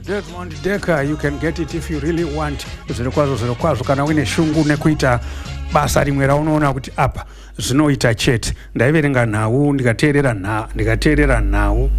Desmond Decker, you can get it if you really want. Zvirokwazo kana uine shungu nekuita basa rimwe raunoona kuti apa zvinoita chete. Ndaiverenga nhau ndikateerera nhau.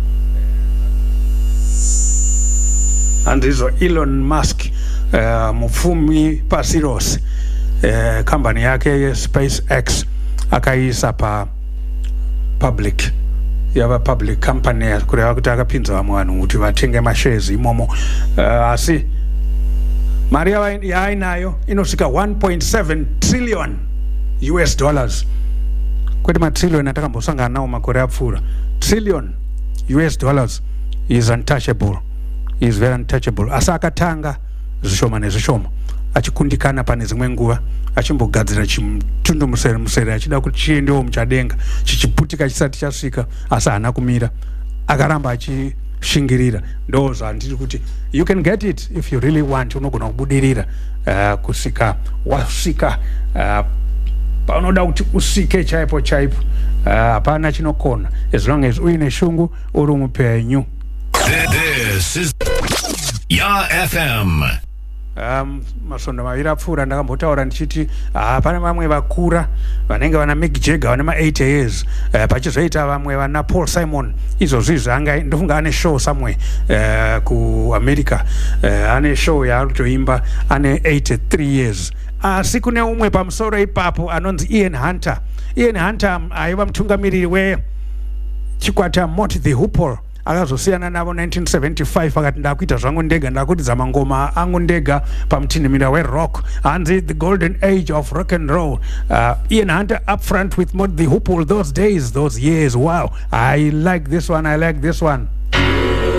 Andizvo Elon Musk mupfumi pasi rose kambani yake SpaceX akaisa pa public yava public company kureva kuti akapinza vamwe vanhu kuti vatenge mashares imomo asi mari yaainayo inosvika 1.7 trillion US dollars kwete matrillion atakambosangana nawo makore apfuura trillion US dollars is untouchable, is very untouchable. Asi akatanga zvishoma nezvishoma achikundikana pane dzimwe nguva achimbogadzira chimutundu musere achida kuti chiendewo muchadenga chichiputika chisati chasvika asi haana kumira akaramba achishingirira. Ndo zvandiri kuti you can get it if you really want. Unogona kubudirira kusika wasvika paunoda kuti usike chaipo hapana chinokona as long as uine shungu uri mupenyu. This is Ya FM. Masonto maviri apfuura ndakambotaura ndichiti pane vamwe vakura vanenge vana Mick Jagger vana 8 years pachizoita vamwe vana Paul Simon izvozvi ndofunga ane show somewhere ku America ane show yaari kutoimba ane 83 years. Asi kune umwe pamusoro ipapo anonzi Ian Hunter aiva mutungamiriri wechikwata Mott the Hoople akazosiyana navo 1975 akati ndakuita zvangu ndega ndakuridza mangoma angu ndega pamutinhimira werock hanzi the golden age of rock and roll. Ian Hunter up front with Mott the Hoople, those days, those years. Wow, I like this one.